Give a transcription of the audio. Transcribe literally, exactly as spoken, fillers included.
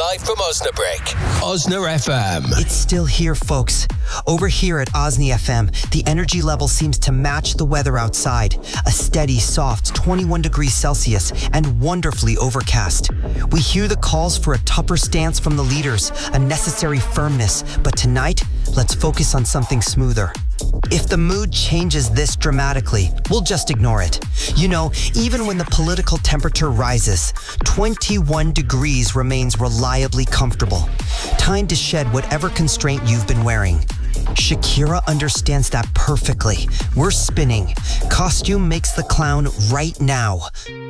live from Osnabrück. Osna F M. It's still here, folks. Over here at Osni F M, the energy level seems to match the weather outside. A steady, soft twenty-one degrees Celsius and wonderfully overcast. We hear the calls for a tougher stance from the leaders, a necessary firmness, but tonight, let's focus on something smoother. If the mood changes this dramatically, we'll just ignore it. You know, even when the political temperature rises, twenty-one degrees remains reliably comfortable. Time to shed whatever constraint you've been wearing. Shakira understands that perfectly. We're spinning. Costume makes the clown right now.